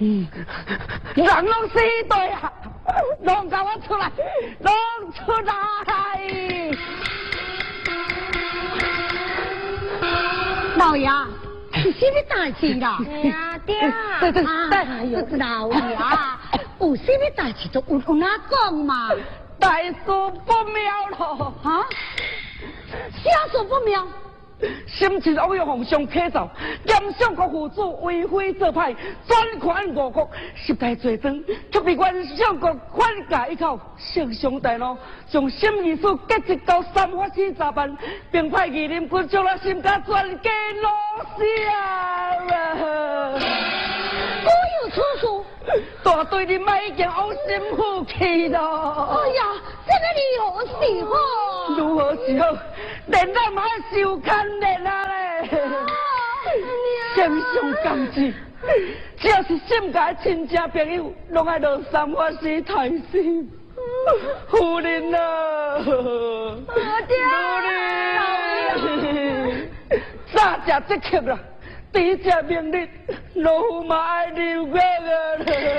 人拢死对啊，拢甲我出来，拢出来！ 老爷，是什么代志啦？ 爹， 哎呦，老爷，有什么代志都有哪讲嘛？ 大事不妙咯！ 啊？啥事不妙？ 心情恶用皇上启奏，严上国父子为非作歹，专款误国，10大罪状，却被元上国宽假一口，圣上大怒，将审议书革职到3法司查办，并派御林军将那心家全家落下。 果有此事， 大队人马已经往心府去了。 哎呀，这个你何是好？ 如何是好？连咱嘛受牵连啊嘞！圣上降旨，只要是心家亲戚朋友，拢爱落3法司太师。夫人啊！ 爹， 夫人，早食即刻啦！第一命令，老夫嘛爱留个啊！